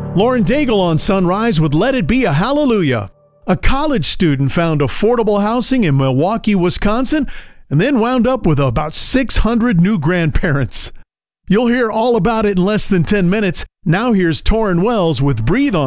Lauren Daigle on Sunrise with Let It Be a Hallelujah. A college student found affordable housing in Milwaukee, Wisconsin, and then wound up with about 600 new grandparents. You'll hear all about it in less than 10 minutes. Now here's Torrin Wells with Breathe On